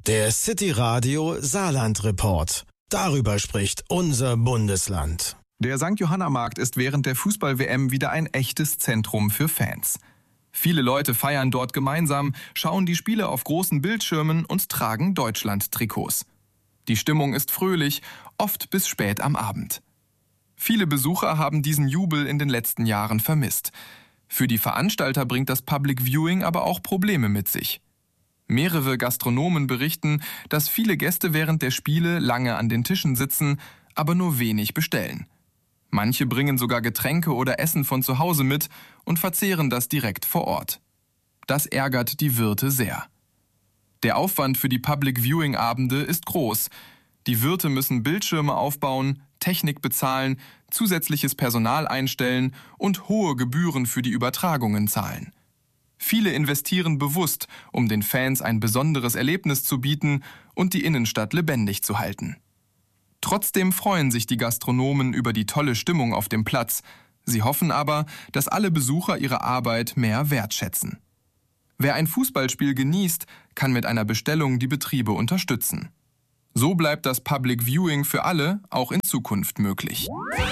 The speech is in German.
Der City Radio Saarland Report. Darüber spricht unser Bundesland. Der St. Johanna Markt ist während der Fußball-WM wieder ein echtes Zentrum für Fans. Viele Leute feiern dort gemeinsam, schauen die Spiele auf großen Bildschirmen und tragen Deutschland-Trikots. Die Stimmung ist fröhlich, oft bis spät am Abend. Viele Besucher haben diesen Jubel in den letzten Jahren vermisst. Für die Veranstalter bringt das Public Viewing aber auch Probleme mit sich. Mehrere Gastronomen berichten, dass viele Gäste während der Spiele lange an den Tischen sitzen, aber nur wenig bestellen. Manche bringen sogar Getränke oder Essen von zu Hause mit und verzehren das direkt vor Ort. Das ärgert die Wirte sehr. Der Aufwand für die Public Viewing Abende ist groß. Die Wirte müssen Bildschirme aufbauen, Technik bezahlen, zusätzliches Personal einstellen und hohe Gebühren für die Übertragungen zahlen. Viele investieren bewusst, um den Fans ein besonderes Erlebnis zu bieten und die Innenstadt lebendig zu halten. Trotzdem freuen sich die Gastronomen über die tolle Stimmung auf dem Platz. Sie hoffen aber, dass alle Besucher ihre Arbeit mehr wertschätzen. Wer ein Fußballspiel genießt, kann mit einer Bestellung die Betriebe unterstützen. So bleibt das Public Viewing für alle auch in Zukunft möglich.